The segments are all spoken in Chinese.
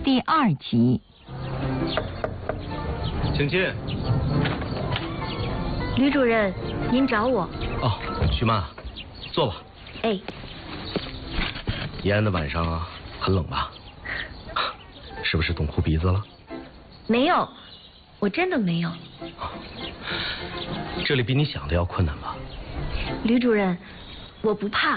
第2集。 请进。 吕主任，您找我？ 哦，徐曼，坐吧。 哎。 延安的晚上啊，很冷吧？是不是冻哭鼻子了？ 没有，我真的没有。 这里比你想的要困难吧？ 吕主任，我不怕。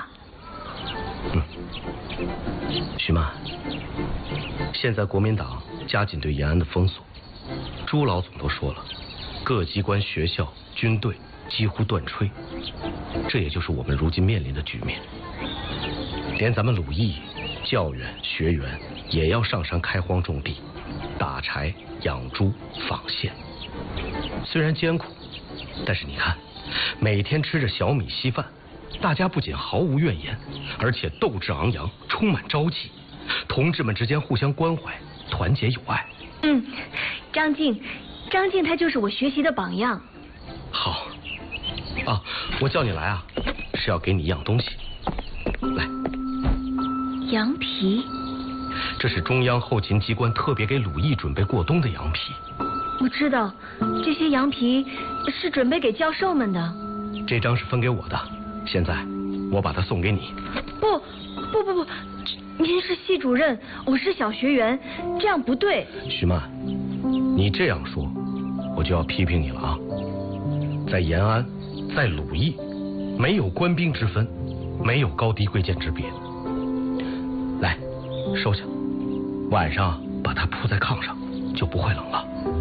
徐曼，现在国民党加紧对延安的封锁，朱老总都说了，各机关、学校、军队几乎断炊，这也就是我们如今面临的局面。连咱们鲁艺、教员、学员也要上山开荒种地，打柴、养猪、纺线。虽然艰苦，但是你看，每天吃着小米稀饭，大家不仅毫无怨言，而且斗志昂扬，充满朝气。同志们之间互相关怀，团结友爱。 张静他就是我学习的榜样。 好。啊，我叫你来啊，是要给你一样东西。来。 羊皮。 这是中央后勤机关特别给鲁艺准备过冬的羊皮。 我知道，这些羊皮是准备给教授们的。 这张是分给我的，现在我把它送给你。 不，您是系主任，我是小学员，这样不对。 徐曼，你这样说，我就要批评你了啊！在延安，在鲁艺，没有官兵之分，没有高低贵贱之别。来，收下，晚上把它铺在炕上，就不会冷了。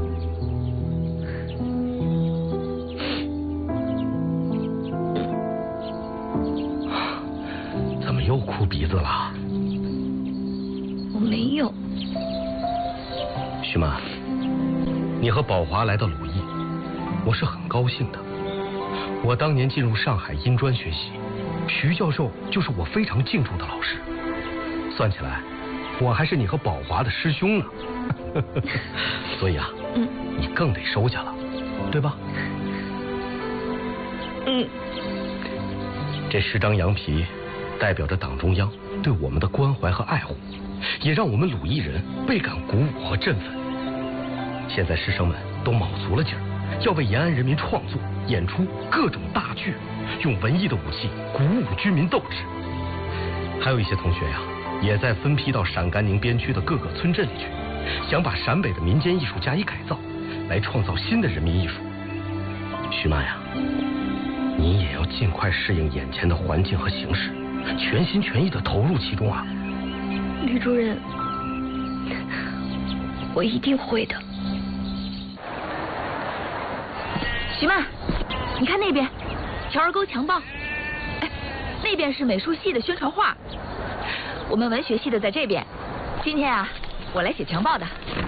怎么又哭鼻子了？ 我没有。 徐曼，你和宝华来到鲁艺，我是很高兴的。我当年进入上海音专学习，徐教授就是我非常敬重的老师。算起来，我还是你和宝华的师兄呢。所以啊，你更得收下了，对吧？这10张羊皮代表着党中央对我们的关怀和爱护，也让我们鲁艺人倍感鼓舞和振奋。现在师生们都卯足了劲儿，要为延安人民创作、演出各种大剧，用文艺的武器鼓舞居民斗志。还有一些同学呀，也在分批到陕甘宁边区的各个村镇里去，想把陕北的民间艺术加以改造，来创造新的人民艺术。徐曼呀，你也要尽快适应眼前的环境和形势，全心全意地投入其中啊！ 吕主任，我一定会的。 徐曼，你看那边，乔儿沟强报。哎，那边是美术系的宣传画，我们文学系的在这边。今天啊，我来写强报的。